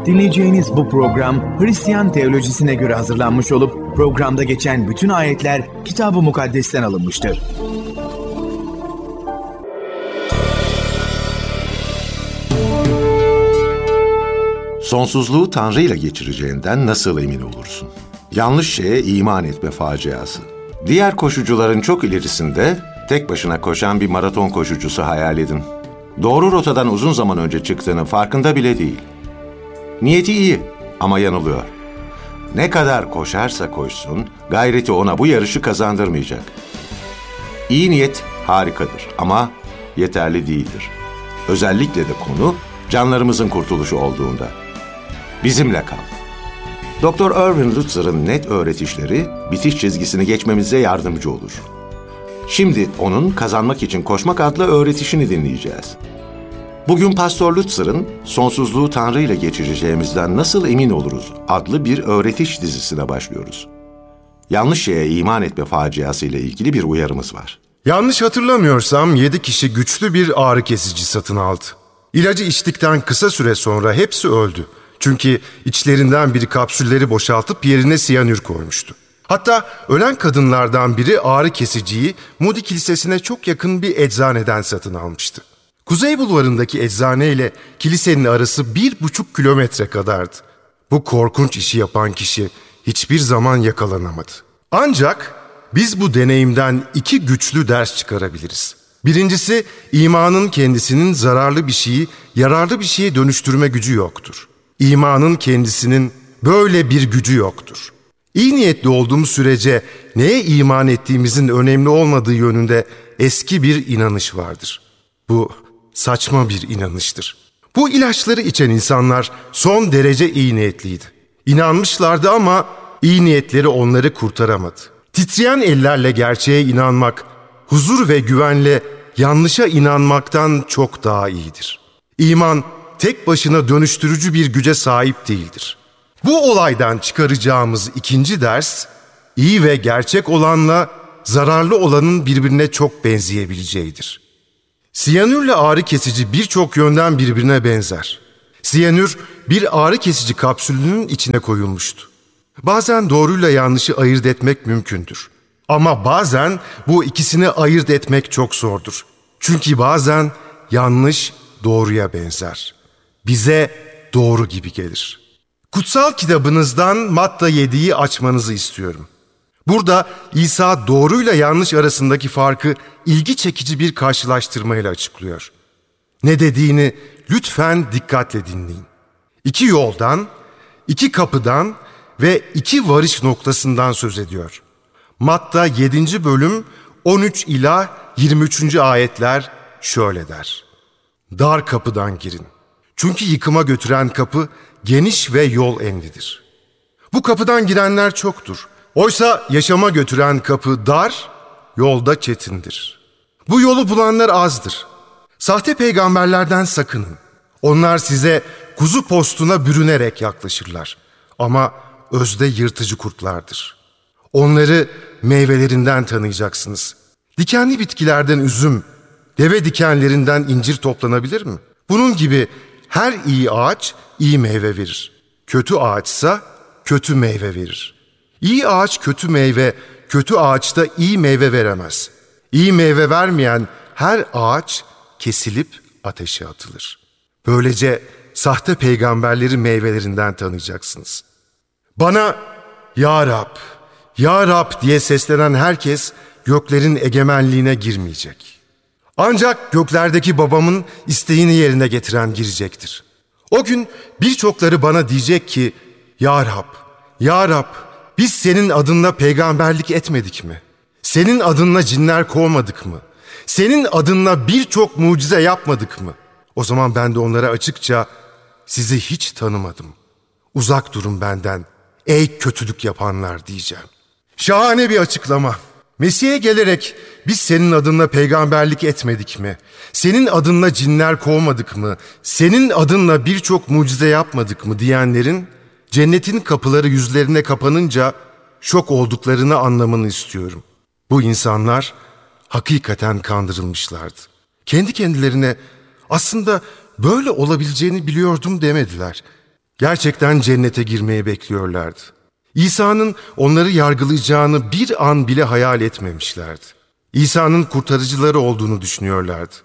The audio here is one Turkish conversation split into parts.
Dinleyeceğiniz bu program Hristiyan teolojisine göre hazırlanmış olup programda geçen bütün ayetler Kitab-ı Mukaddes'ten alınmıştır. Sonsuzluğu Tanrı ile geçireceğinden nasıl emin olursun? Yanlış şeye iman etme faciası. Diğer koşucuların çok ilerisinde tek başına koşan bir maraton koşucusu hayal edin. Doğru rotadan uzun zaman önce çıktığının farkında bile değil. Niyeti iyi ama yanılıyor. Ne kadar koşarsa koşsun, gayreti ona bu yarışı kazandırmayacak. İyi niyet harikadır ama yeterli değildir. Özellikle de konu canlarımızın kurtuluşu olduğunda. Bizimle kal. Dr. Erwin Lutzer'ın net öğretişleri bitiş çizgisini geçmemize yardımcı olur. Şimdi onun Kazanmak için Koşmak adlı öğretişini dinleyeceğiz. Bugün Pastor Lutzer'ın Sonsuzluğu Tanrı ile geçireceğimizden nasıl emin oluruz adlı bir öğretiş dizisine başlıyoruz. Yanlış şeye iman etme faciası ile ilgili bir uyarımız var. Yanlış hatırlamıyorsam 7 kişi güçlü bir ağrı kesici satın aldı. İlacı içtikten kısa süre sonra hepsi öldü. Çünkü içlerinden biri kapsülleri boşaltıp yerine siyanür koymuştu. Hatta ölen kadınlardan biri ağrı kesiciyi Moody Kilisesi'ne çok yakın bir eczaneden satın almıştı. Kuzey Bulvarı'ndaki eczane ile kilisenin arası 1,5 kilometre kadardı. Bu korkunç işi yapan kişi hiçbir zaman yakalanamadı. Ancak biz bu deneyimden 2 güçlü ders çıkarabiliriz. Birincisi, imanın kendisinin zararlı bir şeyi yararlı bir şeye dönüştürme gücü yoktur. İmanın kendisinin böyle bir gücü yoktur. İyi niyetli olduğumuz sürece neye iman ettiğimizin önemli olmadığı yönünde eski bir inanış vardır. Bu saçma bir inanıştır. Bu ilaçları içen insanlar son derece iyi niyetliydi. İnanmışlardı ama iyi niyetleri onları kurtaramadı. Titreyen ellerle gerçeğe inanmak, huzur ve güvenle yanlışa inanmaktan çok daha iyidir. İman tek başına dönüştürücü bir güce sahip değildir. Bu olaydan çıkaracağımız ikinci ders, iyi ve gerçek olanla zararlı olanın birbirine çok benzeyebileceğidir. Siyanürle ağrı kesici birçok yönden birbirine benzer. Siyanür bir ağrı kesici kapsülünün içine koyulmuştu. Bazen doğruyla yanlışı ayırt etmek mümkündür. Ama bazen bu ikisini ayırt etmek çok zordur. Çünkü bazen yanlış doğruya benzer. Bize doğru gibi gelir. Kutsal kitabınızdan Matta 7'yi açmanızı istiyorum. Burada İsa doğruyla yanlış arasındaki farkı ilgi çekici bir karşılaştırmayla açıklıyor. Ne dediğini lütfen dikkatle dinleyin. 2 yoldan, 2 kapıdan ve 2 varış noktasından söz ediyor. Matta 7. bölüm 13 ila 23. ayetler şöyle der. Dar kapıdan girin. Çünkü yıkıma götüren kapı geniş ve yol enlidir. Bu kapıdan girenler çoktur. Oysa yaşama götüren kapı dar, yolda çetindir. Bu yolu bulanlar azdır. Sahte peygamberlerden sakının. Onlar size kuzu postuna bürünerek yaklaşırlar. Ama özde yırtıcı kurtlardır. Onları meyvelerinden tanıyacaksınız. Dikenli bitkilerden üzüm, deve dikenlerinden incir toplanabilir mi? Bunun gibi her iyi ağaç iyi meyve verir. Kötü ağaçsa kötü meyve verir. İyi ağaç kötü meyve, kötü ağaç da iyi meyve veremez. İyi meyve vermeyen her ağaç kesilip ateşe atılır. Böylece sahte peygamberleri meyvelerinden tanıyacaksınız. Bana "Ya Rab, Ya Rab" diye seslenen herkes göklerin egemenliğine girmeyecek. Ancak göklerdeki babamın isteğini yerine getiren girecektir. O gün birçokları bana diyecek ki, "Ya Rab, Ya Rab, biz senin adınla peygamberlik etmedik mi? Senin adınla cinler kovmadık mı? Senin adınla birçok mucize yapmadık mı?" O zaman ben de onlara açıkça, "Sizi hiç tanımadım. Uzak durun benden, ey kötülük yapanlar" diyeceğim. Şahane bir açıklama. Mesih'e gelerek "Biz senin adınla peygamberlik etmedik mi? Senin adınla cinler kovmadık mı? Senin adınla birçok mucize yapmadık mı?" diyenlerin cennetin kapıları yüzlerine kapanınca şok olduklarını anlamanı istiyorum. Bu insanlar hakikaten kandırılmışlardı. Kendi kendilerine "Aslında böyle olabileceğini biliyordum" demediler. Gerçekten cennete girmeyi bekliyorlardı. İsa'nın onları yargılayacağını bir an bile hayal etmemişlerdi. İsa'nın kurtarıcıları olduğunu düşünüyorlardı.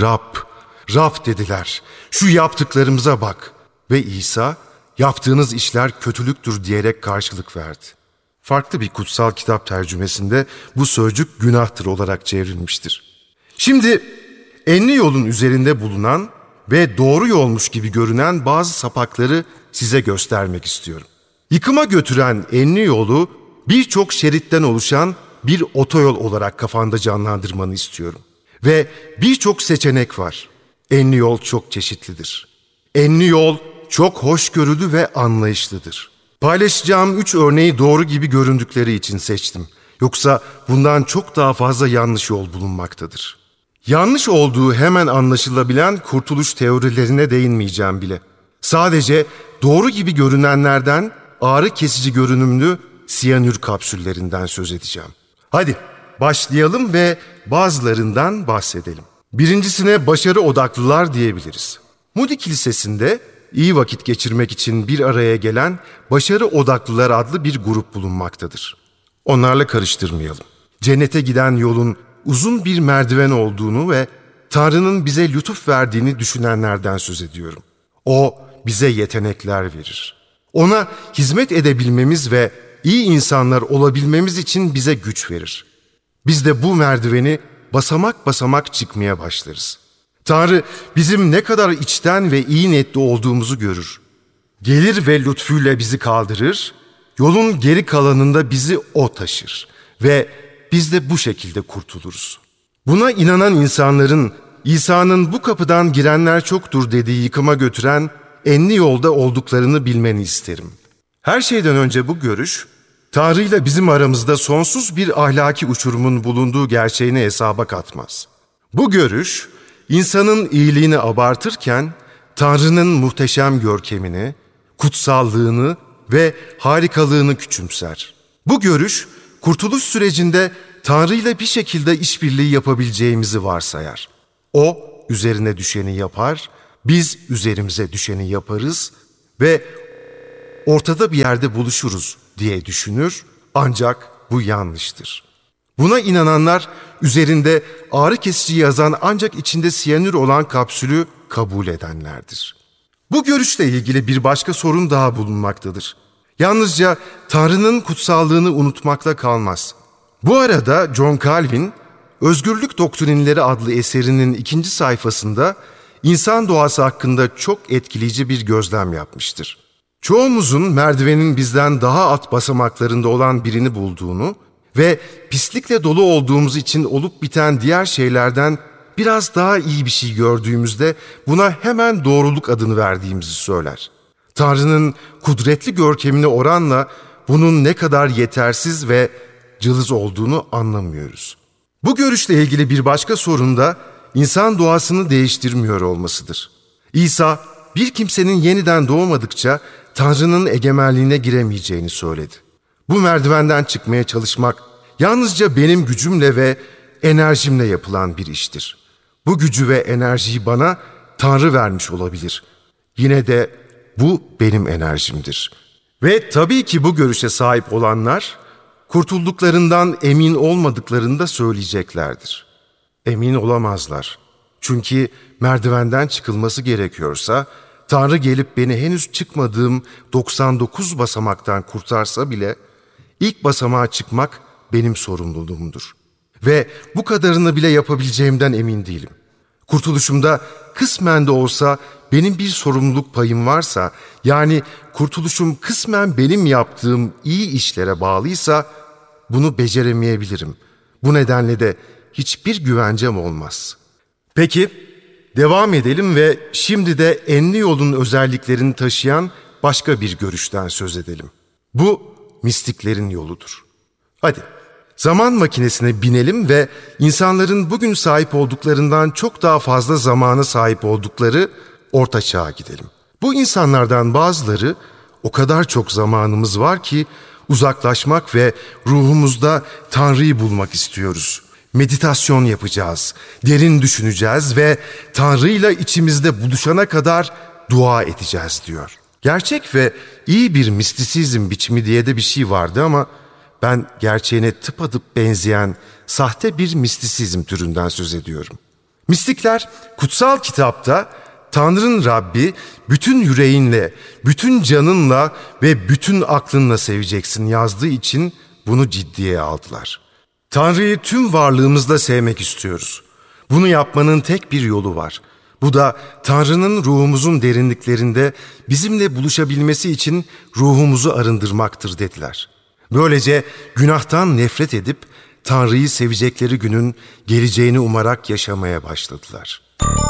Rab dediler, şu yaptıklarımıza bak. Ve İsa, yaptığınız işler kötülüktür diyerek karşılık verdi. Farklı bir kutsal kitap tercümesinde bu sözcük günahtır olarak çevrilmiştir. Şimdi enli yolun üzerinde bulunan ve doğru yolmuş gibi görünen bazı sapakları size göstermek istiyorum. Yıkıma götüren enli yolu birçok şeritten oluşan bir otoyol olarak kafanda canlandırmanı istiyorum. Ve birçok seçenek var. Enli yol çok çeşitlidir. Enli yol çok hoşgörülü ve anlayışlıdır. Paylaşacağım 3 örneği doğru gibi göründükleri için seçtim. Yoksa bundan çok daha fazla yanlış yol bulunmaktadır. Yanlış olduğu hemen anlaşılabilen kurtuluş teorilerine değinmeyeceğim bile. Sadece doğru gibi görünenlerden, ağrı kesici görünümlü siyanür kapsüllerinden söz edeceğim. Hadi başlayalım ve bazılarından bahsedelim. Birincisine başarı odaklılar diyebiliriz. Moody Kilisesi'nde iyi vakit geçirmek için bir araya gelen başarı odaklılar adlı bir grup bulunmaktadır. Onlarla karıştırmayalım. Cennete giden yolun uzun bir merdiven olduğunu ve Tanrı'nın bize lütuf verdiğini düşünenlerden söz ediyorum. O bize yetenekler verir. Ona hizmet edebilmemiz ve iyi insanlar olabilmemiz için bize güç verir. Biz de bu merdiveni basamak basamak çıkmaya başlarız. Tanrı bizim ne kadar içten ve iyi niyetli olduğumuzu görür. Gelir ve lütfuyla bizi kaldırır, yolun geri kalanında bizi O taşır ve biz de bu şekilde kurtuluruz. Buna inanan insanların İsa'nın bu kapıdan girenler çoktur dediği yıkıma götüren enli yolda olduklarını bilmeni isterim. Her şeyden önce bu görüş, Tanrı ile bizim aramızda sonsuz bir ahlaki uçurumun bulunduğu gerçeğini hesaba katmaz. Bu görüş, insanın iyiliğini abartırken Tanrı'nın muhteşem görkemini, kutsallığını ve harikalığını küçümser. Bu görüş, kurtuluş sürecinde Tanrı ile bir şekilde işbirliği yapabileceğimizi varsayar. O üzerine düşeni yapar, biz üzerimize düşeni yaparız ve ortada bir yerde buluşuruz diye düşünür, ancak bu yanlıştır. Buna inananlar üzerinde ağrı kesici yazan ancak içinde siyanür olan kapsülü kabul edenlerdir. Bu görüşle ilgili bir başka sorun daha bulunmaktadır. Yalnızca Tanrı'nın kutsallığını unutmakla kalmaz. Bu arada John Calvin, Özgürlük Doktrinleri adlı eserinin 2. sayfasında insan doğası hakkında çok etkileyici bir gözlem yapmıştır. Çoğumuzun merdivenin bizden daha alt basamaklarında olan birini bulduğunu ve pislikle dolu olduğumuz için olup biten diğer şeylerden biraz daha iyi bir şey gördüğümüzde buna hemen doğruluk adını verdiğimizi söyler. Tanrı'nın kudretli görkemine oranla bunun ne kadar yetersiz ve cılız olduğunu anlamıyoruz. Bu görüşle ilgili bir başka sorun da insan doğasını değiştirmiyor olmasıdır. İsa bir kimsenin yeniden doğmadıkça Tanrı'nın egemenliğine giremeyeceğini söyledi. Bu merdivenden çıkmaya çalışmak yalnızca benim gücümle ve enerjimle yapılan bir iştir. Bu gücü ve enerjiyi bana Tanrı vermiş olabilir. Yine de bu benim enerjimdir. Ve tabii ki bu görüşe sahip olanlar kurtulduklarından emin olmadıklarını da söyleyeceklerdir. Emin olamazlar. Çünkü merdivenden çıkılması gerekiyorsa Tanrı gelip beni henüz çıkmadığım 99 basamaktan kurtarsa bile ilk basamağa çıkmak benim sorumluluğumdur. Ve bu kadarını bile yapabileceğimden emin değilim. Kurtuluşumda kısmen de olsa benim bir sorumluluk payım varsa, yani kurtuluşum kısmen benim yaptığım iyi işlere bağlıysa bunu beceremeyebilirim. Bu nedenle de hiçbir güvencem olmaz. Peki, devam edelim ve şimdi de enli yolun özelliklerini taşıyan başka bir görüşten söz edelim. Bu mistiklerin yoludur. Hadi zaman makinesine binelim ve insanların bugün sahip olduklarından çok daha fazla zamana sahip oldukları Orta Çağ'a gidelim. Bu insanlardan bazıları o kadar çok zamanımız var ki uzaklaşmak ve ruhumuzda Tanrı'yı bulmak istiyoruz. Meditasyon yapacağız, derin düşüneceğiz ve Tanrı'yla içimizde buluşana kadar dua edeceğiz diyor. Gerçek ve iyi bir mistisizm biçimi diye de bir şey vardı ama ben gerçeğine tıpatıp benzeyen sahte bir mistisizm türünden söz ediyorum. Mistikler kutsal kitapta Tanrı'nın Rabbi bütün yüreğinle, bütün canınla ve bütün aklınla seveceksin yazdığı için bunu ciddiye aldılar. Tanrı'yı tüm varlığımızla sevmek istiyoruz. Bunu yapmanın tek bir yolu var. Bu da Tanrı'nın ruhumuzun derinliklerinde bizimle buluşabilmesi için ruhumuzu arındırmaktır dediler. Böylece günahtan nefret edip Tanrı'yı sevecekleri günün geleceğini umarak yaşamaya başladılar.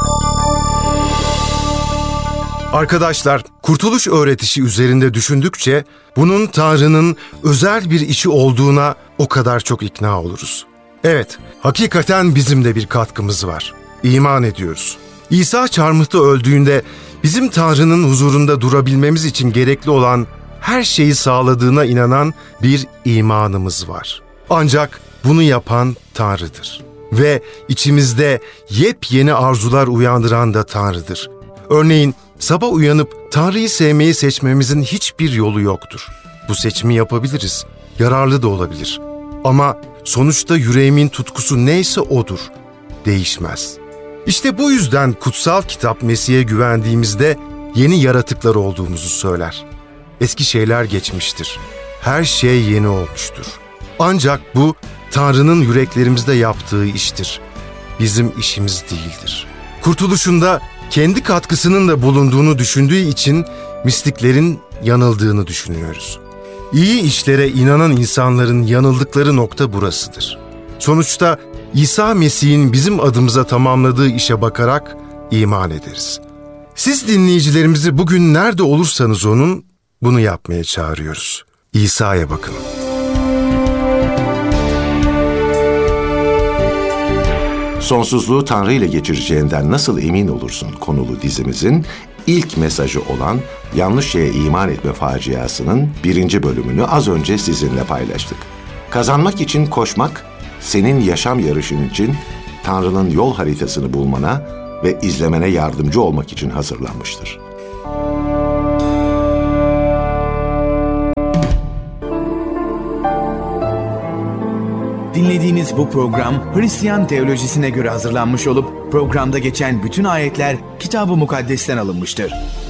Arkadaşlar, kurtuluş öğretisi üzerinde düşündükçe bunun Tanrı'nın özel bir işi olduğuna o kadar çok ikna oluruz. Evet, hakikaten bizim de bir katkımız var. İman ediyoruz. İsa çarmıhta öldüğünde bizim Tanrı'nın huzurunda durabilmemiz için gerekli olan her şeyi sağladığına inanan bir imanımız var. Ancak bunu yapan Tanrı'dır. Ve içimizde yepyeni arzular uyandıran da Tanrı'dır. Örneğin sabah uyanıp Tanrı'yı sevmeyi seçmemizin hiçbir yolu yoktur. Bu seçimi yapabiliriz, yararlı da olabilir. Ama sonuçta yüreğimin tutkusu neyse odur, değişmez. İşte bu yüzden kutsal kitap Mesih'e güvendiğimizde yeni yaratıklar olduğumuzu söyler. Eski şeyler geçmiştir, her şey yeni olmuştur. Ancak bu Tanrı'nın yüreklerimizde yaptığı iştir. Bizim işimiz değildir. Kurtuluşunda kendi katkısının da bulunduğunu düşündüğü için mistiklerin yanıldığını düşünüyoruz. İyi işlere inanan insanların yanıldıkları nokta burasıdır. Sonuçta İsa Mesih'in bizim adımıza tamamladığı işe bakarak iman ederiz. Siz dinleyicilerimizi bugün nerede olursanız olun bunu yapmaya çağırıyoruz. İsa'ya bakın. Sonsuzluğu Tanrı ile geçireceğinden nasıl emin olursun konulu dizimizin ilk mesajı olan yanlış şeye iman etme faciasının 1. bölümünü az önce sizinle paylaştık. Kazanmak için koşmak, senin yaşam yarışın için Tanrı'nın yol haritasını bulmana ve izlemene yardımcı olmak için hazırlanmıştır. Dinlediğiniz bu program Hristiyan teolojisine göre hazırlanmış olup programda geçen bütün ayetler Kitab-ı Mukaddes'ten alınmıştır.